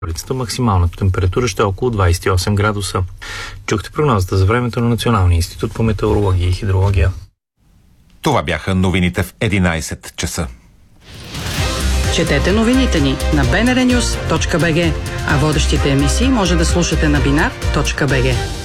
столицата. Максималната температура ще е около 28 градуса. Чухте прогнозата за времето на Националния институт по метеорология и хидрология. Това бяха новините в 11 часа. Четете новините ни на bnrnews.bg, а водещите емисии може да слушате на binar.bg.